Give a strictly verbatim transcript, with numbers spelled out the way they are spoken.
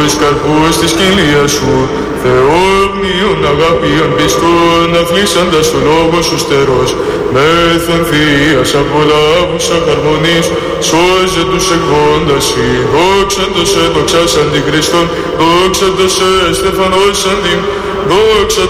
τους καρπούς της κοινλίας σου. Θεόμνιον αγάπιον πιστών, αφλήσαντας το λόγο σου στερός. Μέθεν Θείας απολάβουσα χαρμονής, σώζε τους εκβώντας η. Δόξαντος σε δοξάς αντιχριστών, δόξαντος σε στεφανός αντιμ, δόξα